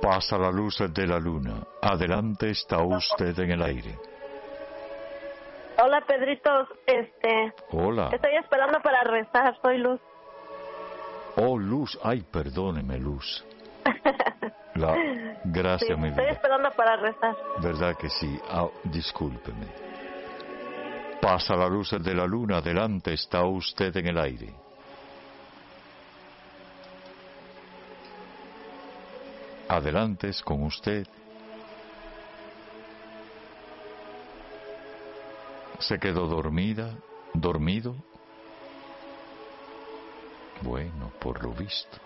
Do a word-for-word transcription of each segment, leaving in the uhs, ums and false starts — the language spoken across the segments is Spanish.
Pasa la luz de la luna. Adelante, está usted en el aire. Hola, Pedrito. Este. Hola. Estoy esperando para rezar. Soy Luz. Oh, Luz. Ay, perdóneme, Luz. La... Gracias, sí, mi vida. Estoy esperando para rezar. ¿Verdad que sí? Ah, discúlpeme. Pasa la luz de la luna. Adelante, está usted en el aire. Adelante, es con usted. ¿Se quedó dormida? ¿Dormido? Bueno, por lo visto.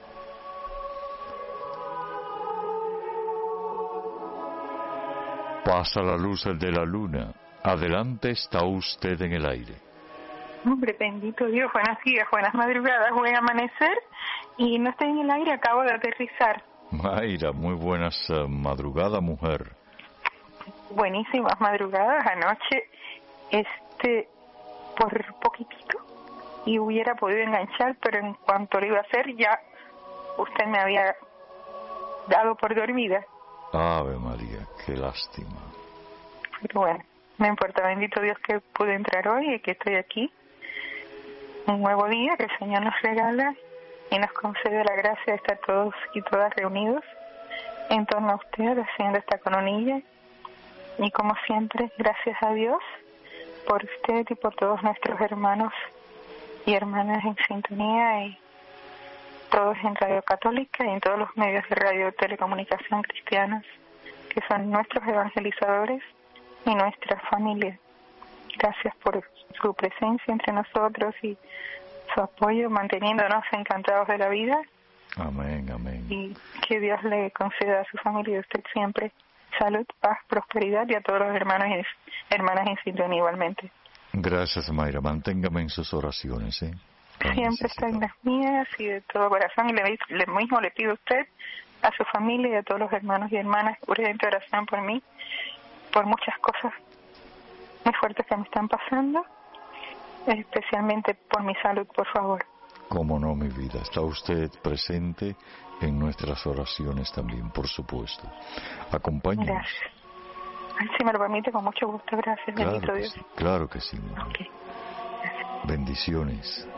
Pasa la luz de la luna. Adelante, está usted en el aire. Hombre, bendito Dios, buenos días, buenas madrugadas, buen amanecer. Y no estoy en el aire, acabo de aterrizar. Mayra, muy buenas uh, madrugadas, mujer. Buenísimas madrugadas anoche, este, por poquitito, y hubiera podido enganchar, pero en cuanto lo iba a hacer, ya usted me había dado por dormida. Ave María, qué lástima. Pero bueno, no importa, bendito Dios que pude entrar hoy y que estoy aquí. Un nuevo día que el Señor nos regala y nos concede la gracia de estar todos y todas reunidos en torno a usted, haciendo esta coronilla. Y como siempre, gracias a Dios por usted y por todos nuestros hermanos y hermanas en sintonía, y todos en Radio Católica y en todos los medios de radio y telecomunicación cristianos, que son nuestros evangelizadores y nuestra familia. Gracias por su presencia entre nosotros y su apoyo, manteniéndonos encantados de la vida. Amén, amén. Y que Dios le conceda a su familia y a usted siempre salud, paz, prosperidad, y a todos los hermanos y hermanas en sintonía igualmente. Gracias, Mayra. Manténgame en sus oraciones, ¿eh? Siempre está en las mías y de todo corazón. Y le, le mismo le pido a usted, a su familia y a todos los hermanos y hermanas, urgente oración por mí, por muchas cosas muy fuertes que me están pasando, especialmente por mi salud, por favor. Cómo no, mi vida. Está usted presente en nuestras oraciones también, por supuesto. Acompáñenos. Gracias. Ay, si me lo permite, con mucho gusto. Gracias, claro bendito que Dios. Sí, claro que sí, mujer. Okay. Bendiciones.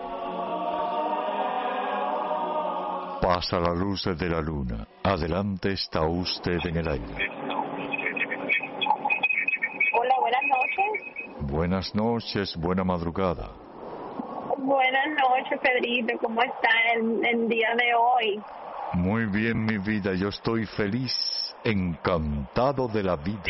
Pasa la luz de la luna. Adelante, está usted en el aire. Hola, buenas noches. Buenas noches, buena madrugada. Buenas noches, Pedrito. ¿Cómo está el, el día de hoy? Muy bien, mi vida. Yo estoy feliz, encantado de la vida.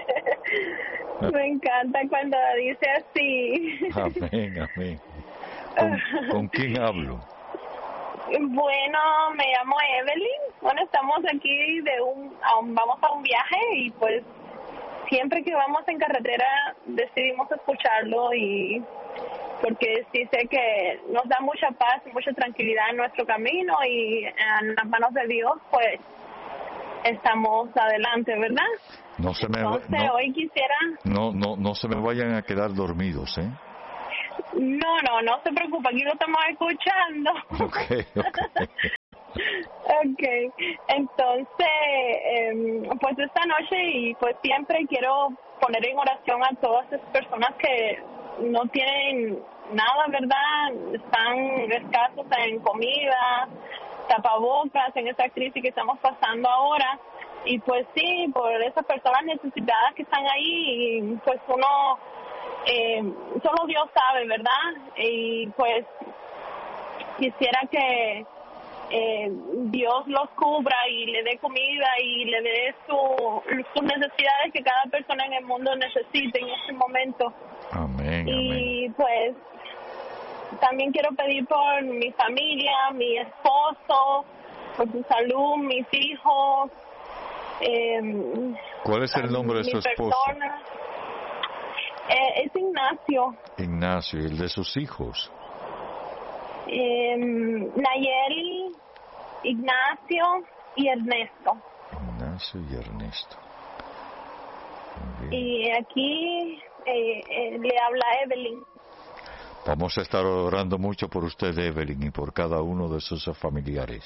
Me encanta cuando dice así. Amén, amén. ¿Con, ¿con quién hablo? Bueno, me llamo Evelyn. Bueno, estamos aquí de un, a un, vamos a un viaje y pues siempre que vamos en carretera decidimos escucharlo, y porque sí sé que nos da mucha paz y mucha tranquilidad en nuestro camino, y en las manos de Dios pues estamos adelante, ¿verdad? No se me Entonces no, hoy quisiera no no no se me vayan a quedar dormidos, ¿eh? No, no, no se preocupe, aquí lo estamos escuchando. Okay, okay. Okay, entonces, eh, pues esta noche y pues siempre quiero poner en oración a todas esas personas que no tienen nada, ¿verdad? Están escasos en comida, tapabocas, en esta crisis que estamos pasando ahora. Y pues sí, por esas personas necesitadas que están ahí, y pues uno, eh, solo Dios sabe, ¿verdad? Y pues quisiera que eh, Dios los cubra y le dé comida y le dé su, sus necesidades que cada persona en el mundo necesite en este momento. Amén, y amén. Pues también quiero pedir por mi familia, mi esposo, por su salud, mis hijos. Eh, ¿Cuál es el nombre de su esposo? Persona. Eh, es Ignacio. Ignacio. ¿Y el de sus hijos? Eh, Nayeli, Ignacio y Ernesto. Ignacio y Ernesto. Muy bien. Y aquí eh, eh, le habla Evelyn. Vamos a estar orando mucho por usted, Evelyn, y por cada uno de sus familiares.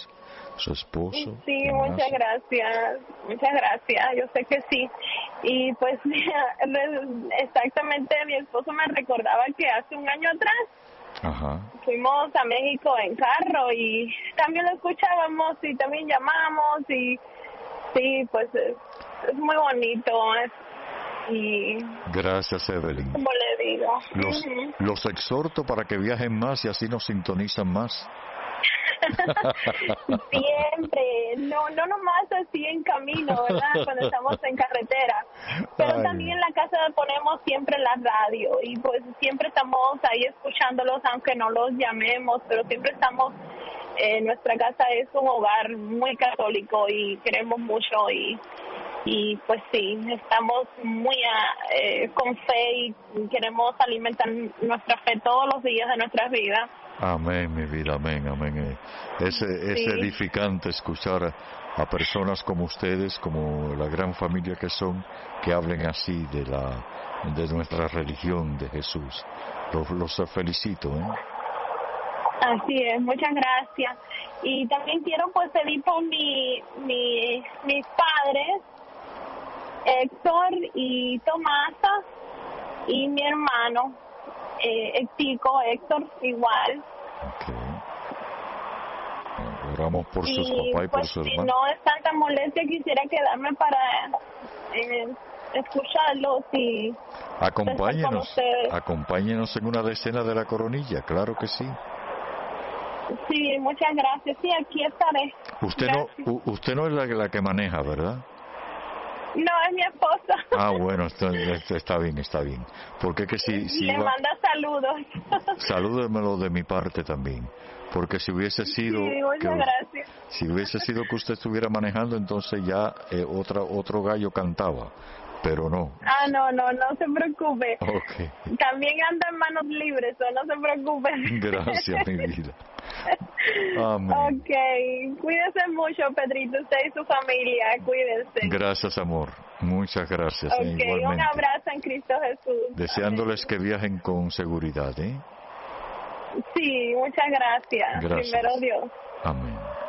su esposo. Sí, Ignacio. muchas gracias, muchas gracias, yo sé que sí. Y pues exactamente mi esposo me recordaba que hace un año atrás Ajá. fuimos a México en carro y también lo escuchábamos y también llamamos y sí, pues es, es muy bonito. Es, y Gracias, Evelyn. como le digo, Los, uh-huh. los exhorto para que viajen más y así nos sintonizan más. Siempre, no, no nomás así en camino, ¿verdad? Cuando estamos en carretera, pero Ay. también en la casa ponemos siempre la radio y pues siempre estamos ahí escuchándolos, aunque no los llamemos, pero siempre estamos, eh, nuestra casa es un hogar muy católico y queremos mucho y y pues sí, estamos muy a, eh, con fe y queremos alimentar nuestra fe todos los días de nuestras vidas. Amén, mi vida, amén, amén. Es, es Sí. edificante escuchar a, a personas como ustedes, como la gran familia que son, que hablen así de la de nuestra religión, de Jesús. Los, los felicito, ¿eh? Así es, muchas gracias. Y también quiero pues pedir por mi, mi, mis padres, Héctor y Tomasa, y mi hermano, eh, el chico Héctor igual. Okay. Oramos por sus Y papás y por pues su si hermano. no es tanta molestia, quisiera quedarme para eh, escucharlos y estar con Acompáñenos, ustedes. acompáñenos en una decena de la coronilla, claro que sí. Sí, muchas gracias. Sí, aquí estaré. Usted Gracias. no, u- usted no es la, la que maneja, ¿verdad? No, es mi esposa. Ah, bueno, está, está bien, está bien. Porque que si, si Le iba, manda saludos. salúdemelo de mi parte también. Porque si hubiese sido Sí, muchas que, gracias. si hubiese sido que usted estuviera manejando, entonces ya eh, otra otro gallo cantaba, pero no. Ah, no, no, no se preocupe. Okay. También anda en manos libres, so no se preocupe. Gracias, mi vida. Amén. Ok, cuídese mucho, Pedrito, usted y su familia, cuídense. Gracias, amor. Muchas gracias. Ok, eh, un igualmente. abrazo en Cristo Jesús. Deseándoles que viajen con seguridad, ¿eh? Sí, muchas gracias. Gracias. Primero Dios. Amén.